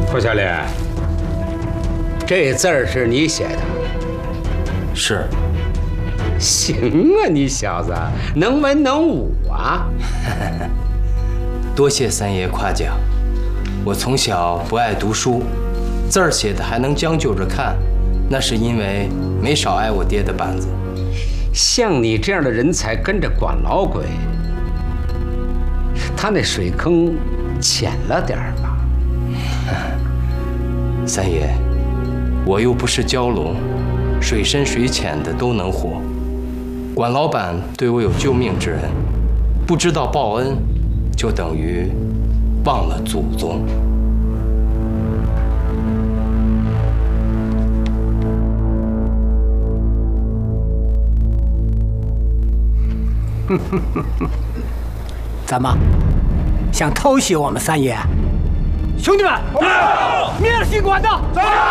蒲小莲，这字儿是你写的？ 是。 行啊，你小子能文能武啊！ 多谢三爷夸奖。我从小不爱读书，字儿写的还能将就着看，那是因为没少挨我爹的板子。 像你这样的人才跟着管老鬼，他那水坑浅了点儿吧？ 三爷，我又不是蛟龙，水深水浅的都能活。管老板对我有救命之恩，不知道报恩，就等于忘了祖宗。 怎么想偷袭我们三爷？兄弟们，灭了新馆子！